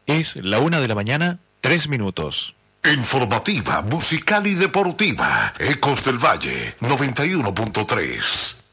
Es la 1:03 a.m. Informativa, musical y deportiva. Ecos del Valle 91.3.